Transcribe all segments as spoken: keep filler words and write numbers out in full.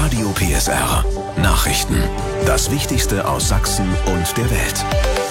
Radio P S R. Nachrichten. Das Wichtigste aus Sachsen und der Welt.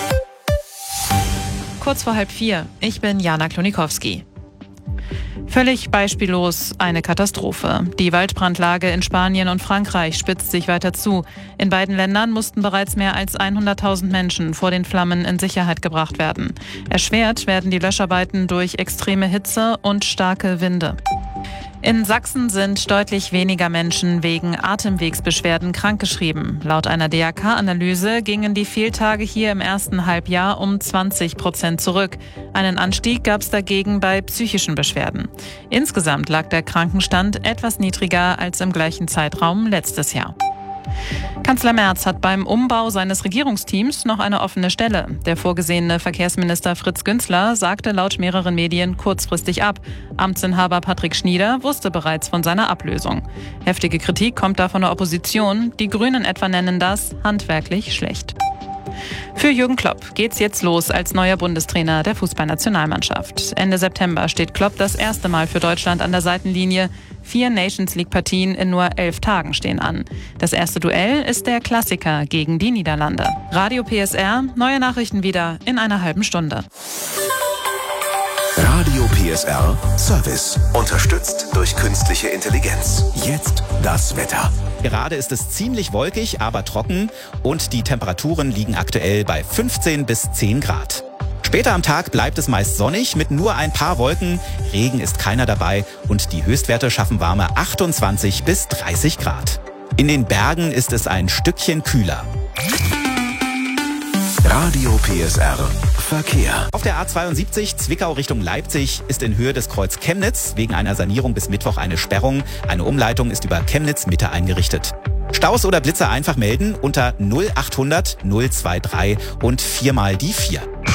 Kurz vor halb vier. Ich bin Jana Klonikowski. Völlig beispiellos eine Katastrophe. Die Waldbrandlage in Spanien und Frankreich spitzt sich weiter zu. In beiden Ländern mussten bereits mehr als hunderttausend Menschen vor den Flammen in Sicherheit gebracht werden. Erschwert werden die Löscharbeiten durch extreme Hitze und starke Winde. In Sachsen sind deutlich weniger Menschen wegen Atemwegsbeschwerden krankgeschrieben. Laut einer D A K-Analyse gingen die Fehltage hier im ersten Halbjahr um zwanzig Prozent zurück. Einen Anstieg gab es dagegen bei psychischen Beschwerden. Insgesamt lag der Krankenstand etwas niedriger als im gleichen Zeitraum letztes Jahr. Kanzler Merz hat beim Umbau seines Regierungsteams noch eine offene Stelle. Der vorgesehene Verkehrsminister Fritz Günzler sagte laut mehreren Medien kurzfristig ab. Amtsinhaber Patrick Schnieder wusste bereits von seiner Ablösung. Heftige Kritik kommt da von der Opposition. Die Grünen etwa nennen das handwerklich schlecht. Für Jürgen Klopp geht's jetzt los als neuer Bundestrainer der Fußballnationalmannschaft. Ende September steht Klopp das erste Mal für Deutschland an der Seitenlinie. Vier Nations-League-Partien in nur elf Tagen stehen an. Das erste Duell ist der Klassiker gegen die Niederlande. Radio P S R, neue Nachrichten wieder in einer halben Stunde. Radio P S R Service. Unterstützt durch künstliche Intelligenz. Jetzt das Wetter. Gerade ist es ziemlich wolkig, aber trocken und die Temperaturen liegen aktuell bei fünfzehn bis zehn Grad. Später am Tag bleibt es meist sonnig mit nur ein paar Wolken. Regen ist keiner dabei und die Höchstwerte schaffen warme achtundzwanzig bis dreißig Grad. In den Bergen ist es ein Stückchen kühler. Radio P S R Verkehr. Auf der A zweiundsiebzig Zwickau Richtung Leipzig ist in Höhe des Kreuz Chemnitz wegen einer Sanierung bis Mittwoch eine Sperrung. Eine Umleitung ist über Chemnitz Mitte eingerichtet. Staus oder Blitzer einfach melden unter null achthundert null drei drei und viermal die vier.